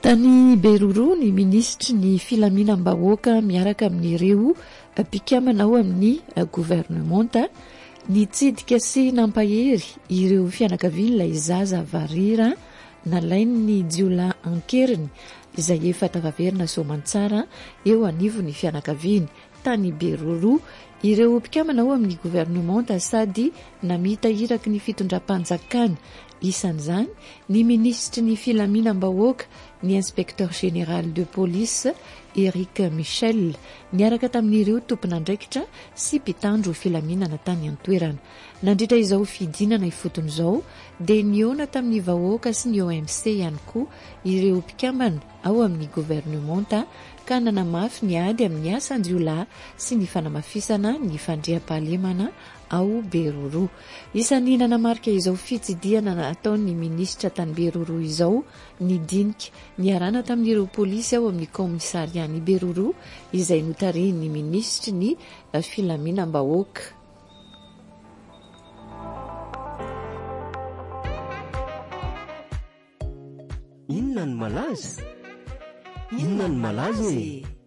Tany Beroro ny ministry ny filaminam-bahoaka miaraka amin'ireo mpikamana ao amin'ny gouvernementa nitsidika sy nampahery ireo fianakavian'ilay zaza varira nalainy ny jiolahy ankeriny izay efa tavaverina soamantsara eo anivon'ny fianakaviany tany Beroro. Ireo mpikamana ao amin'ny gouvernementa sady namita iraky ny fitondram-panjakana isan'izany ny ministry ny filaminam-bahoaka ny inspecteur général de police Eric Michel niaraka tamin'ireo tompon'andraikitra sy mpitandro filaminana tany an-toerana. Nandritra izao fidinana ifotony izao dia niona tamin'ny vahoaka sy ny OMC ihany koa ireo mpikamana ao amin'ny gouvernementa ka nanamafy ny ady amin'ny asan-jiolahy sy ny fanamafisana ny fandriam-pahalemana ao Beroro. Isan'ny nanamarika izao fitsidiana nataon'ny ministra tany Beroro izao ny dinika niarana tamin'ireo polisy ao amin'ny komisariany Beroro izay notarehin'ny ministry ny filaminam-bahoaka. Inona ny malaza? Inona ny malaza e?